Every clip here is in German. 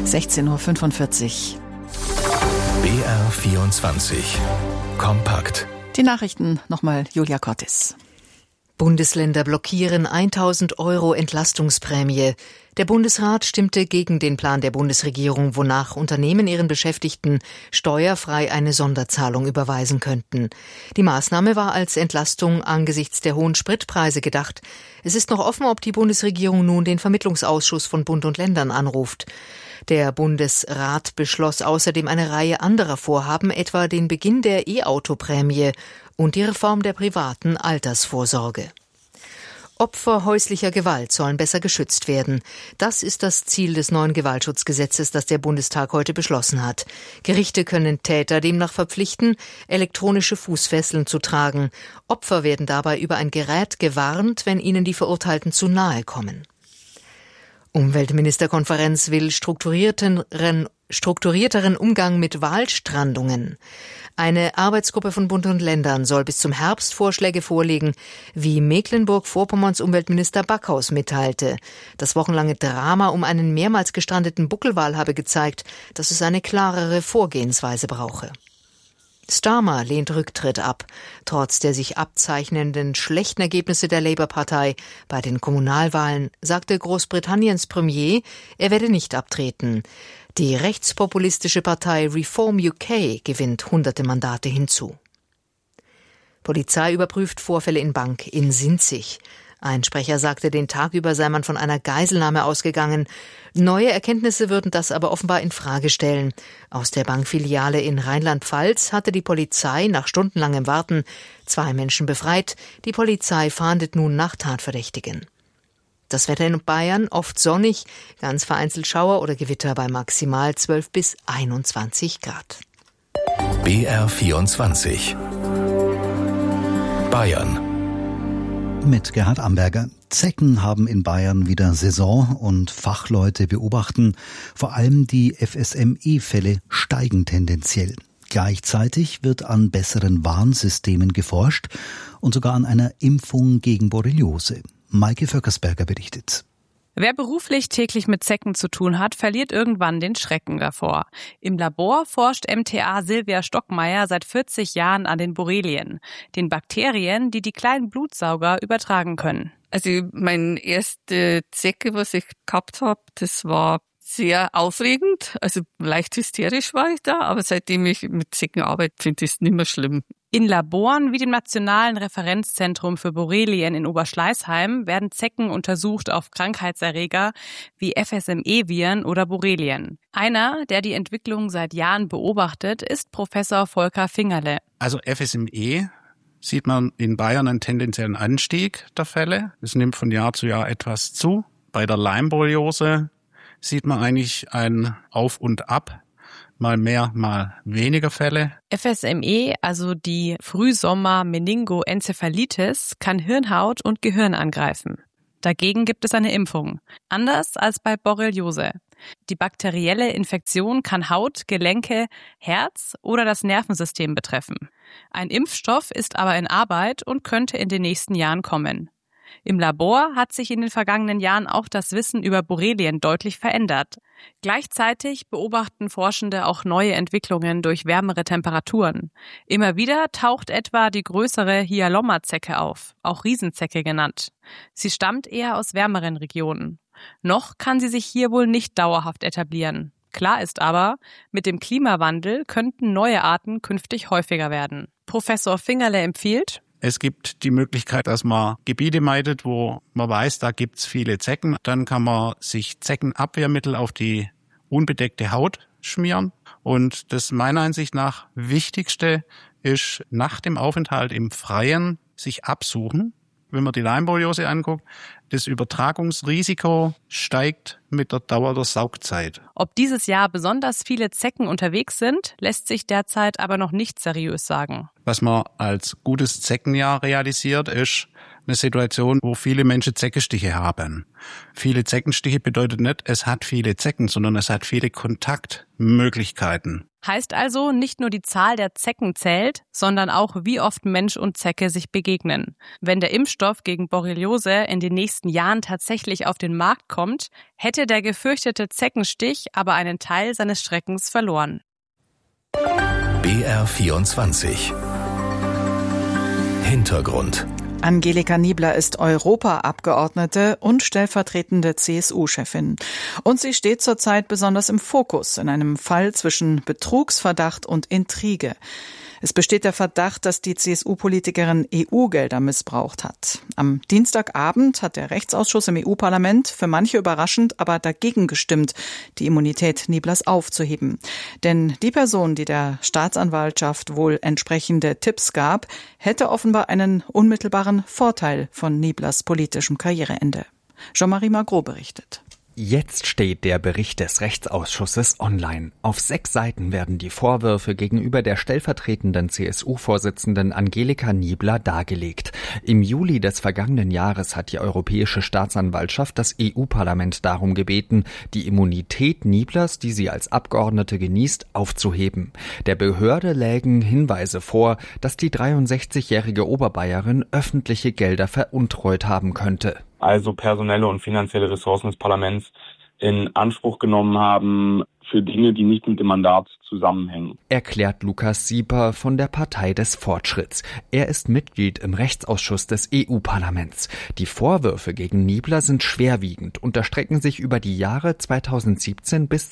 16:45 Uhr. BR24 Kompakt. Die Nachrichten nochmal Julia Cortis. Bundesländer blockieren 1.000 € Entlastungsprämie. Der Bundesrat stimmte gegen den Plan der Bundesregierung, wonach Unternehmen ihren Beschäftigten steuerfrei eine Sonderzahlung überweisen könnten. Die Maßnahme war als Entlastung angesichts der hohen Spritpreise gedacht. Es ist noch offen, ob die Bundesregierung nun den Vermittlungsausschuss von Bund und Ländern anruft. Der Bundesrat beschloss außerdem eine Reihe anderer Vorhaben, etwa den Beginn der E-Auto-Prämie und die Reform der privaten Altersvorsorge. Opfer häuslicher Gewalt sollen besser geschützt werden. Das ist das Ziel des neuen Gewaltschutzgesetzes, das der Bundestag heute beschlossen hat. Gerichte können Täter demnach verpflichten, elektronische Fußfesseln zu tragen. Opfer werden dabei über ein Gerät gewarnt, wenn ihnen die Verurteilten zu nahe kommen. Umweltministerkonferenz will strukturierteren Umgang mit Walstrandungen. Eine Arbeitsgruppe von Bund und Ländern soll bis zum Herbst Vorschläge vorlegen, wie Mecklenburg-Vorpommerns Umweltminister Backhaus mitteilte. Das wochenlange Drama um einen mehrmals gestrandeten Buckelwal habe gezeigt, dass es eine klarere Vorgehensweise brauche. Starmer lehnt Rücktritt ab, trotz der sich abzeichnenden schlechten Ergebnisse der Labour-Partei bei den Kommunalwahlen, sagte Großbritanniens Premier, er werde nicht abtreten. Die rechtspopulistische Partei Reform UK gewinnt hunderte Mandate hinzu. Polizei überprüft Vorfälle in Bank in Sinzig. Ein Sprecher sagte, den Tag über sei man von einer Geiselnahme ausgegangen. Neue Erkenntnisse würden das aber offenbar in Frage stellen. Aus der Bankfiliale in Rheinland-Pfalz hatte die Polizei nach stundenlangem Warten 2 Menschen befreit. Die Polizei fahndet nun nach Tatverdächtigen. Das Wetter in Bayern oft sonnig, ganz vereinzelt Schauer oder Gewitter bei maximal 12 bis 21 Grad. BR24 Bayern. Mit Gerhard Amberger. Zecken haben in Bayern wieder Saison und Fachleute beobachten, vor allem die FSME-Fälle steigen tendenziell. Gleichzeitig wird an besseren Warnsystemen geforscht und sogar an einer Impfung gegen Borreliose. Maike Vöckersberger berichtet. Wer beruflich täglich mit Zecken zu tun hat, verliert irgendwann den Schrecken davor. Im Labor forscht MTA Silvia Stockmeier seit 40 Jahren an den Borrelien, den Bakterien, die die kleinen Blutsauger übertragen können. Also meine erste Zecke, was ich gehabt habe, das war sehr aufregend. Also leicht hysterisch war ich da, aber seitdem ich mit Zecken arbeite, finde ich es nicht mehr schlimm. In Laboren wie dem Nationalen Referenzzentrum für Borrelien in Oberschleißheim werden Zecken untersucht auf Krankheitserreger wie FSME-Viren oder Borrelien. Einer, der die Entwicklung seit Jahren beobachtet, ist Professor Volker Fingerle. Also FSME sieht man in Bayern einen tendenziellen Anstieg der Fälle. Es nimmt von Jahr zu Jahr etwas zu. Bei der Lyme-Borreliose sieht man eigentlich ein Auf und Ab. Mal mehr, mal weniger Fälle. FSME, also die Frühsommer-Meningoenzephalitis, kann Hirnhaut und Gehirn angreifen. Dagegen gibt es eine Impfung. Anders als bei Borreliose. Die bakterielle Infektion kann Haut, Gelenke, Herz oder das Nervensystem betreffen. Ein Impfstoff ist aber in Arbeit und könnte in den nächsten Jahren kommen. Im Labor hat sich in den vergangenen Jahren auch das Wissen über Borrelien deutlich verändert. Gleichzeitig beobachten Forschende auch neue Entwicklungen durch wärmere Temperaturen. Immer wieder taucht etwa die größere Hyalomma-Zecke auf, auch Riesenzecke genannt. Sie stammt eher aus wärmeren Regionen. Noch kann sie sich hier wohl nicht dauerhaft etablieren. Klar ist aber, mit dem Klimawandel könnten neue Arten künftig häufiger werden. Professor Fingerle empfiehlt: Es gibt die Möglichkeit, dass man Gebiete meidet, wo man weiß, da gibt's viele Zecken. Dann kann man sich Zeckenabwehrmittel auf die unbedeckte Haut schmieren. Und das meiner Ansicht nach Wichtigste ist, nach dem Aufenthalt im Freien sich absuchen. Wenn man die Lyme-Borreliose anguckt, das Übertragungsrisiko steigt mit der Dauer der Saugzeit. Ob dieses Jahr besonders viele Zecken unterwegs sind, lässt sich derzeit aber noch nicht seriös sagen. Was man als gutes Zeckenjahr realisiert, ist eine Situation, wo viele Menschen Zeckenstiche haben. Viele Zeckenstiche bedeutet nicht, es hat viele Zecken, sondern es hat viele Kontaktmöglichkeiten. Heißt also, nicht nur die Zahl der Zecken zählt, sondern auch, wie oft Mensch und Zecke sich begegnen. Wenn der Impfstoff gegen Borreliose in den nächsten Jahren tatsächlich auf den Markt kommt, hätte der gefürchtete Zeckenstich aber einen Teil seines Schreckens verloren. BR24 Hintergrund. Angelika Niebler ist Europaabgeordnete und stellvertretende CSU-Chefin. Und sie steht zurzeit besonders im Fokus in einem Fall zwischen Betrugsverdacht und Intrige. Es besteht der Verdacht, dass die CSU-Politikerin EU-Gelder missbraucht hat. Am Dienstagabend hat der Rechtsausschuss im EU-Parlament für manche überraschend aber dagegen gestimmt, die Immunität Nieblers aufzuheben. Denn die Person, die der Staatsanwaltschaft wohl entsprechende Tipps gab, hätte offenbar einen unmittelbaren Vorteil von Nieblers politischem Karriereende. Jean-Marie Magro berichtet. Jetzt steht der Bericht des Rechtsausschusses online. Auf 6 Seiten werden die Vorwürfe gegenüber der stellvertretenden CSU-Vorsitzenden Angelika Niebler dargelegt. Im Juli des vergangenen Jahres hat die Europäische Staatsanwaltschaft das EU-Parlament darum gebeten, die Immunität Nieblers, die sie als Abgeordnete genießt, aufzuheben. Der Behörde lägen Hinweise vor, dass die 63-jährige Oberbayerin öffentliche Gelder veruntreut haben könnte. Also personelle und finanzielle Ressourcen des Parlaments in Anspruch genommen haben für Dinge, die nicht mit dem Mandat zusammenhängen. Erklärt Lukas Sieper von der Partei des Fortschritts. Er ist Mitglied im Rechtsausschuss des EU-Parlaments. Die Vorwürfe gegen Niebler sind schwerwiegend und erstrecken sich über die Jahre 2017 bis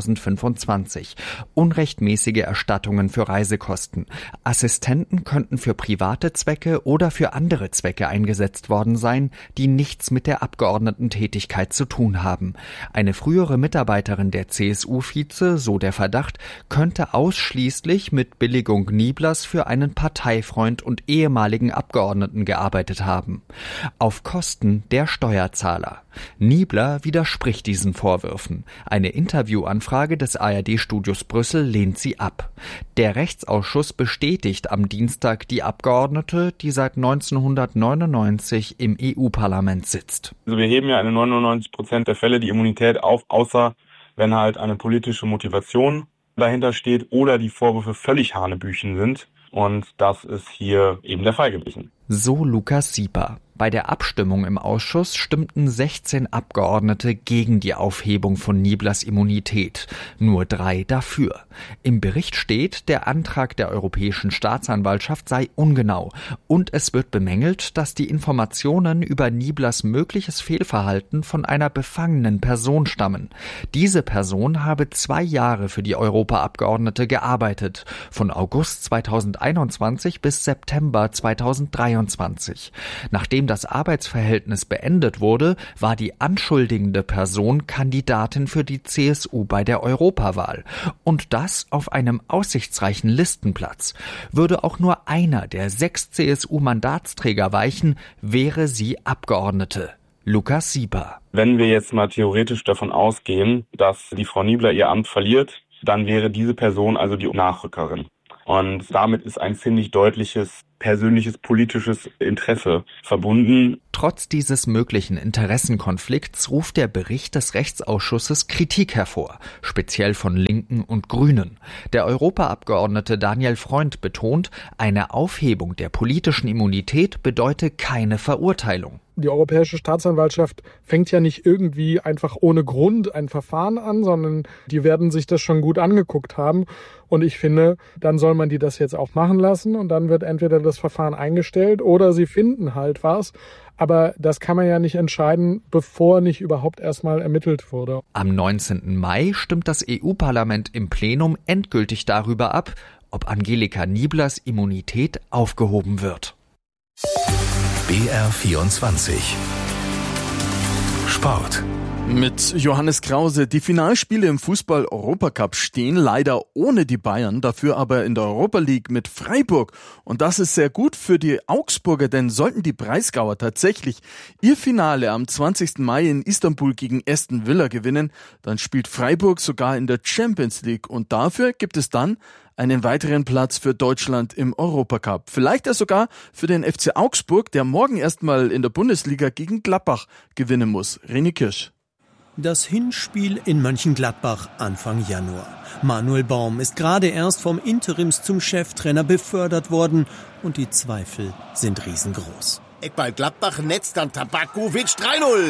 2025. Unrechtmäßige Erstattungen für Reisekosten. Assistenten könnten für private Zwecke oder für andere Zwecke eingesetzt worden sein, die nichts mit der Abgeordnetentätigkeit zu tun haben. Eine frühere Mitarbeiterin der CSU-Vize, so der Verdacht, könnte ausschließlich mit Billigung Nieblers für einen Parteifreund und ehemaligen Abgeordneten gearbeitet haben. Auf Kosten der Steuerzahler. Niebler widerspricht diesen Vorwürfen. Eine Interviewanfrage des ARD-Studios Brüssel lehnt sie ab. Der Rechtsausschuss bestätigt am Dienstag die Abgeordnete, die seit 1999 im EU-Parlament sitzt. Also wir heben ja in 99% der Fälle die Immunität auf, außer wenn halt eine politische Motivation dahinter steht oder die Vorwürfe völlig hanebüchen sind. Und das ist hier eben der Fall gewesen. So Lukas Sieper. Bei der Abstimmung im Ausschuss stimmten 16 Abgeordnete gegen die Aufhebung von Nieblers Immunität, nur 3 dafür. Im Bericht steht, der Antrag der Europäischen Staatsanwaltschaft sei ungenau und es wird bemängelt, dass die Informationen über Nieblers mögliches Fehlverhalten von einer befangenen Person stammen. Diese Person habe 2 Jahre für die Europaabgeordnete gearbeitet, von August 2021 bis September 2023. Nachdem das Arbeitsverhältnis beendet wurde, war die anschuldigende Person Kandidatin für die CSU bei der Europawahl. Und das auf einem aussichtsreichen Listenplatz. Würde auch nur einer der 6 CSU-Mandatsträger weichen, wäre sie Abgeordnete. Lukas Sieper. Wenn wir jetzt mal theoretisch davon ausgehen, dass die Frau Niebler ihr Amt verliert, dann wäre diese Person also die Nachrückerin. Und damit ist ein ziemlich deutliches persönliches politisches Interesse verbunden. Trotz dieses möglichen Interessenkonflikts ruft der Bericht des Rechtsausschusses Kritik hervor, speziell von Linken und Grünen. Der Europaabgeordnete Daniel Freund betont, eine Aufhebung der politischen Immunität bedeute keine Verurteilung. Die Europäische Staatsanwaltschaft fängt ja nicht irgendwie einfach ohne Grund ein Verfahren an, sondern die werden sich das schon gut angeguckt haben. Und ich finde, dann soll man die das jetzt auch machen lassen und dann wird entweder das Verfahren eingestellt oder sie finden halt was. Aber das kann man ja nicht entscheiden, bevor nicht überhaupt erstmal ermittelt wurde. Am 19. Mai stimmt das EU-Parlament im Plenum endgültig darüber ab, ob Angelika Nieblers Immunität aufgehoben wird. BR24 Sport. Mit Johannes Krause. Die Finalspiele im Fußball-Europacup stehen leider ohne die Bayern, dafür aber in der Europa League mit Freiburg. Und das ist sehr gut für die Augsburger, denn sollten die Breisgauer tatsächlich ihr Finale am 20. Mai in Istanbul gegen Aston Villa gewinnen, dann spielt Freiburg sogar in der Champions League. Und dafür gibt es dann einen weiteren Platz für Deutschland im Europacup. Vielleicht ja sogar für den FC Augsburg, der morgen erstmal in der Bundesliga gegen Gladbach gewinnen muss. René Kirsch. Das Hinspiel in Mönchengladbach Anfang Januar. Manuel Baum ist gerade erst vom Interims zum Cheftrainer befördert worden und die Zweifel sind riesengroß. Eckball Gladbach netzt dann Tabakovic 3-0.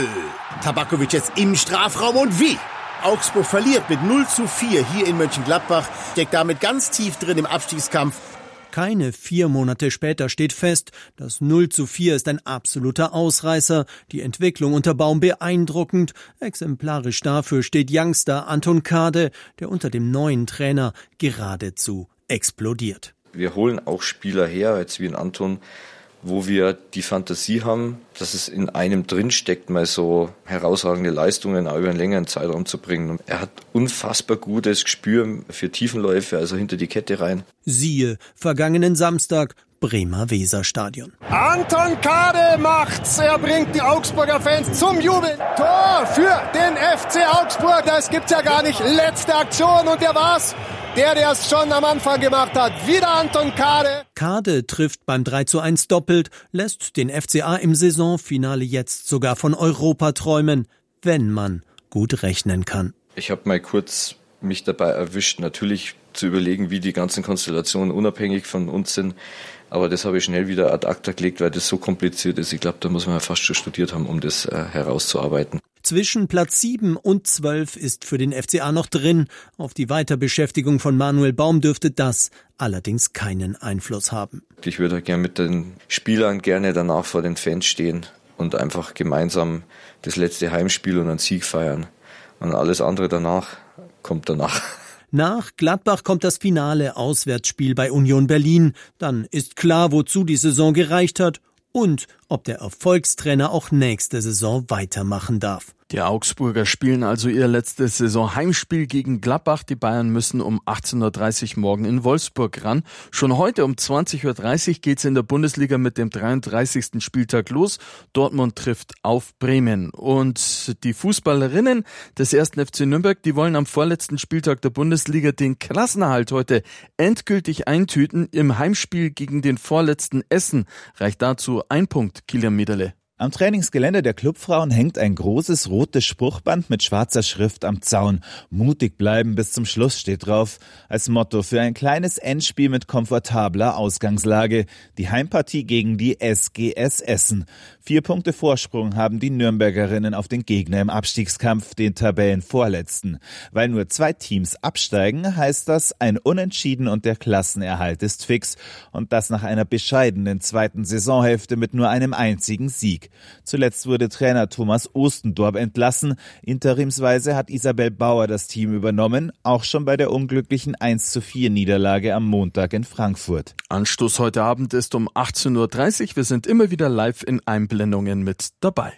Tabakovic jetzt im Strafraum und wie? Augsburg verliert mit 0-4 hier in Mönchengladbach, steckt damit ganz tief drin im Abstiegskampf. Keine 4 Monate später steht fest, das 0-4 ist ein absoluter Ausreißer. Die Entwicklung unter Baum beeindruckend. Exemplarisch dafür steht Youngster Anton Kade, der unter dem neuen Trainer geradezu explodiert. Wir holen auch Spieler her, jetzt wie ein Anton, wo wir die Fantasie haben, dass es in einem drinsteckt, mal so herausragende Leistungen auch über einen längeren Zeitraum zu bringen. Und er hat unfassbar gutes Gespür für Tiefenläufe, also hinter die Kette rein. Siehe, vergangenen Samstag, Bremer Weserstadion. Anton Kade macht's. Er bringt die Augsburger Fans zum Jubeln. Tor für den FC Augsburg. Das gibt's ja gar nicht. Letzte Aktion und der war's. Der es schon am Anfang gemacht hat. Wieder Anton Kade. Kade trifft beim 3:1 doppelt, lässt den FCA im Saisonfinale jetzt sogar von Europa träumen, wenn man gut rechnen kann. Ich habe mal kurz mich dabei erwischt, natürlich zu überlegen, wie die ganzen Konstellationen unabhängig von uns sind. Aber das habe ich schnell wieder ad acta gelegt, weil das so kompliziert ist. Ich glaube, da muss man fast schon studiert haben, um das herauszuarbeiten. Zwischen Platz 7 und 12 ist für den FCA noch drin. Auf die Weiterbeschäftigung von Manuel Baum dürfte das allerdings keinen Einfluss haben. Ich würde gerne mit den Spielern gerne danach vor den Fans stehen und einfach gemeinsam das letzte Heimspiel und einen Sieg feiern. Und alles andere danach kommt danach. Nach Gladbach kommt das finale Auswärtsspiel bei Union Berlin. Dann ist klar, wozu die Saison gereicht hat und ob der Erfolgstrainer auch nächste Saison weitermachen darf. Die Augsburger spielen also ihr letztes Saison-Heimspiel gegen Gladbach. Die Bayern müssen um 18:30 Uhr morgen in Wolfsburg ran. Schon heute um 20:30 Uhr geht's in der Bundesliga mit dem 33. Spieltag los. Dortmund trifft auf Bremen. Und die Fußballerinnen des 1. FC Nürnberg, die wollen am vorletzten Spieltag der Bundesliga den Klassenerhalt heute endgültig eintüten. Im Heimspiel gegen den vorletzten Essen reicht dazu 1 Punkt, Kilian Miederle. Am Trainingsgelände der Clubfrauen hängt ein großes rotes Spruchband mit schwarzer Schrift am Zaun. Mutig bleiben bis zum Schluss steht drauf. Als Motto für ein kleines Endspiel mit komfortabler Ausgangslage. Die Heimpartie gegen die SGS Essen. 4 Punkte Vorsprung haben die Nürnbergerinnen auf den Gegner im Abstiegskampf, den Tabellenvorletzten. Weil nur 2 Teams absteigen, heißt das ein Unentschieden und der Klassenerhalt ist fix. Und das nach einer bescheidenen zweiten Saisonhälfte mit nur einem einzigen Sieg. Zuletzt wurde Trainer Thomas Ostendorp entlassen. Interimsweise hat Isabel Bauer das Team übernommen, auch schon bei der unglücklichen 1:4 Niederlage am Montag in Frankfurt. Anstoß heute Abend ist um 18:30 Uhr. Wir sind immer wieder live in Einblendungen mit dabei.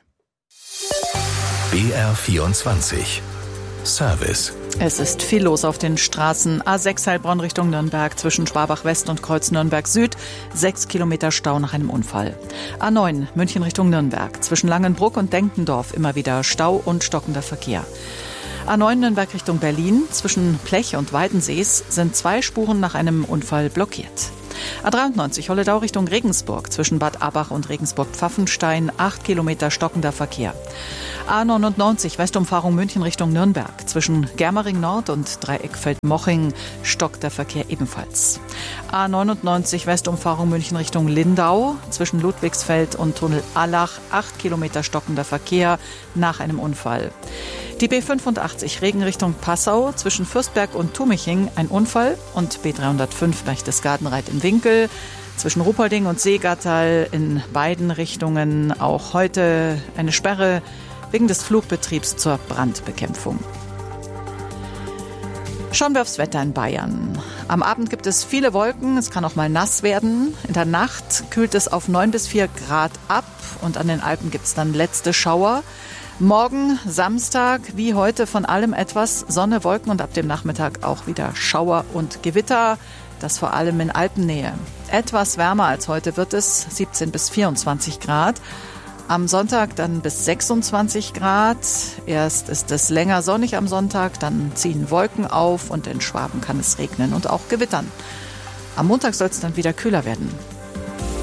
BR24 Service. Es ist viel los auf den Straßen. A6 Heilbronn Richtung Nürnberg zwischen Schwabach West und Kreuz Nürnberg Süd. 6 Kilometer Stau nach einem Unfall. A9 München Richtung Nürnberg zwischen Langenbruck und Denkendorf immer wieder Stau und stockender Verkehr. A9 Nürnberg Richtung Berlin zwischen Plech und Weidensees sind 2 Spuren nach einem Unfall blockiert. A93 Holledau Richtung Regensburg zwischen Bad Abach und Regensburg-Pfaffenstein 8 Kilometer stockender Verkehr. A99 Westumfahrung München Richtung Nürnberg zwischen Germering Nord und Dreieckfeld-Moching stockt der Verkehr ebenfalls. A99 Westumfahrung München Richtung Lindau zwischen Ludwigsfeld und Tunnel Allach 8 Kilometer stockender Verkehr nach einem Unfall. Die B85 Regen Richtung Passau zwischen Fürstberg und Tumiching ein Unfall und B305 Berchtesgaden-Reit im Winkel zwischen Ruppolding und Seegattal in beiden Richtungen auch heute eine Sperre wegen des Flugbetriebs zur Brandbekämpfung. Schauen wir aufs Wetter in Bayern. Am Abend gibt es viele Wolken, es kann auch mal nass werden. In der Nacht kühlt es auf 9 bis 4 Grad ab und an den Alpen gibt es dann letzte Schauer. Morgen, Samstag, wie heute von allem etwas Sonne, Wolken und ab dem Nachmittag auch wieder Schauer und Gewitter. Das vor allem in Alpennähe. Etwas wärmer als heute wird es, 17 bis 24 Grad. Am Sonntag dann bis 26 Grad. Erst ist es länger sonnig am Sonntag, dann ziehen Wolken auf und in Schwaben kann es regnen und auch gewittern. Am Montag soll es dann wieder kühler werden.